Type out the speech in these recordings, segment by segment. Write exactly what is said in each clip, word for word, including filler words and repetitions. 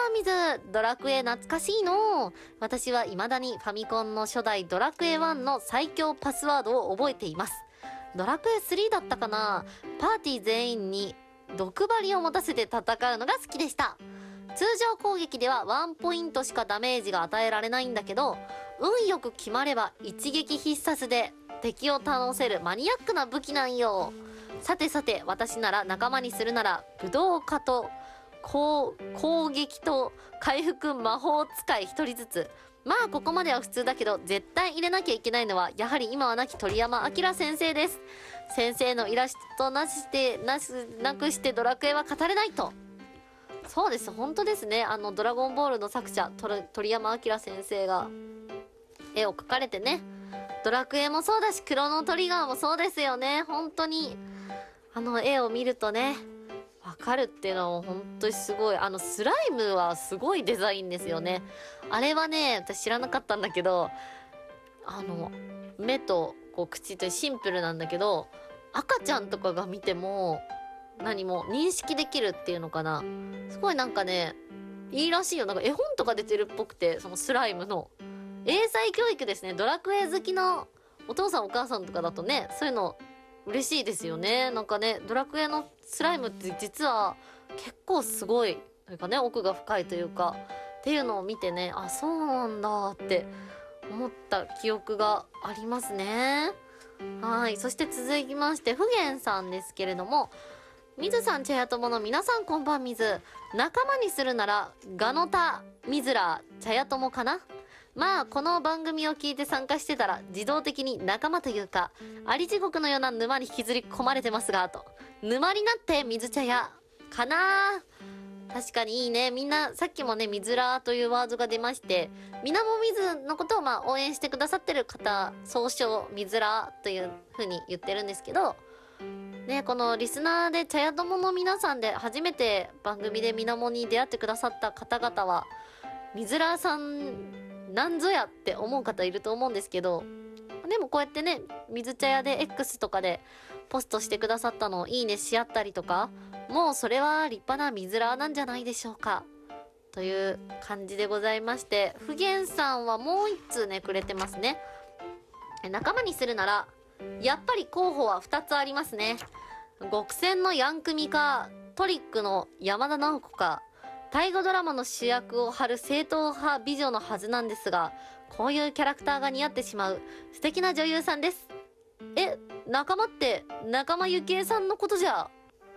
はみず、ドラクエ懐かしいの。私は未だにファミコンの初代ドラクエワンの最強パスワードを覚えています。ドラクエスリーだったかな。パーティー全員に毒針を持たせて戦うのが好きでした。通常攻撃ではワンポイントしかダメージが与えられないんだけど、運よく決まれば一撃必殺で敵を倒せるマニアックな武器なんよ。さてさて、私なら仲間にするなら武道家と攻攻撃と回復魔法使い一人ずつ。まあここまでは普通だけど、絶対入れなきゃいけないのはやはり今は亡き鳥山明先生です。先生のイラストなしてなしなくしてドラクエは語れないと。そうです、本当ですね。あのドラゴンボールの作者鳥山明先生が絵を描かれてね、ドラクエもそうだしクロノトリガーもそうですよね。本当にあの絵を見るとねわかるっていうのは本当にすごい。あのスライムはすごいデザインですよね。あれはね、私知らなかったんだけど、あの目とこう口とシンプルなんだけど、赤ちゃんとかが見ても何も認識できるっていうのかな。すごいなんかねいいらしいよ。なんか絵本とか出てるっぽくて、そのスライムの英才教育ですね。ドラクエ好きのお父さんお母さんとかだとね、そういうの嬉しいですよね。なんかね、ドラクエのスライムって実は結構すごいというかね、奥が深いというかっていうのを見てね、あ、そうなんだって思った記憶がありますね。はい。そして続きましてふげんさんですけれども、みずさん、茶屋友の皆さんこんばんみず。仲間にするならガノタ、みずら、茶屋友かな。まあこの番組を聞いて参加してたら自動的に仲間というかあり地獄のような沼に引きずり込まれてますが、と沼になって水茶屋かな。確かにいいね。みんなさっきもね水らというワードが出まして、みなもみずのことをまあ応援してくださってる方総称水らという風に言ってるんですけどね、このリスナーで茶屋友の皆さんで初めて番組でみなもに出会ってくださった方々は水らさんなんぞやって思う方いると思うんですけど、でもこうやってね水茶屋で X とかでポストしてくださったのをいいねし合ったりとか、もうそれは立派な水らなんじゃないでしょうかという感じでございまして、ふげんさんはもう一通ねくれてますね。仲間にするならやっぱり候補はふたつありますね。極戦のヤンクミかトリックの山田直子か、大河ドラマの主役を張る正統派美女のはずなんですが、こういうキャラクターが似合ってしまう素敵な女優さんです。え、仲間って仲間由紀恵さんのことじゃ。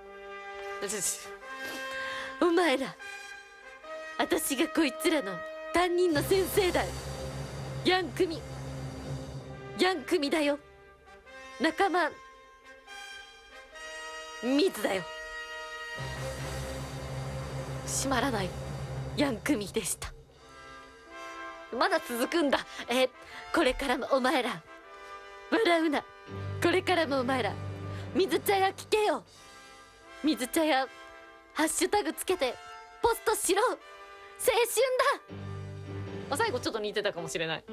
お前ら、私がこいつらの担任の先生だよ。ヤンクミヤンクミだよ。仲間水だよ。閉まらないヤンクミでした。まだ続くんだ。えこれからもお前ら笑うな。これからもお前ら水茶屋聞けよ。水茶屋ハッシュタグつけてポストしろ。青春だ。あ、最後ちょっと似てたかもしれない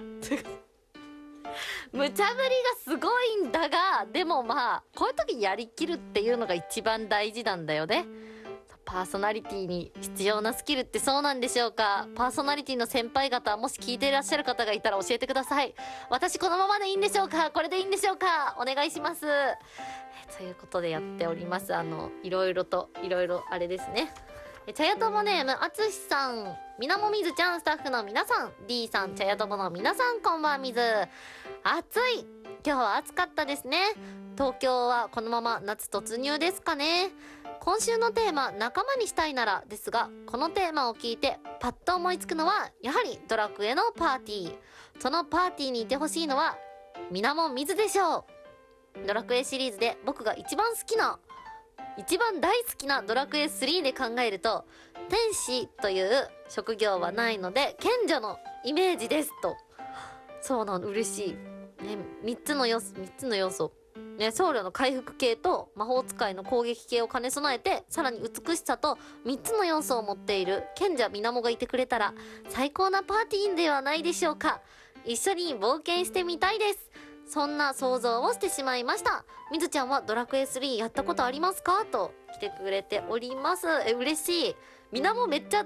無茶ぶりがすごいんだが、でもまあこういう時やりきるっていうのが一番大事なんだよね。パーソナリティに必要なスキルってそうなんでしょうか。パーソナリティの先輩方、もし聞いていらっしゃる方がいたら教えてください。私このままでいいんでしょうか、これでいいんでしょうか、お願いします。えということでやっております。あのいろいろといろいろあれですね。茶屋友ネームあつしさん、みなもみずちゃん、スタッフの皆さん、 D さん、茶屋友の皆さんこんばんみず。暑い、今日は暑かったですね。東京はこのまま夏突入ですかね。今週のテーマ、仲間にしたいならですが、このテーマを聞いてパッと思いつくのはやはりドラクエのパーティー。そのパーティーにいてほしいのはみなもみずでしょう。ドラクエシリーズで僕が一番好きな一番大好きなドラクエスリーで考えると、天使という職業はないので賢者のイメージですと。そうなの、嬉しいね。みっつの要素みっつの要素ね、僧侶の回復系と魔法使いの攻撃系を兼ね備えて、さらに美しさとみっつの要素を持っている賢者みなもがいてくれたら最高なパーティーではないでしょうか。一緒に冒険してみたいです。そんな想像をしてしまいました。みずちゃんはドラクエスリーやったことありますかと来てくれております。え、嬉しい。みなもめっちゃ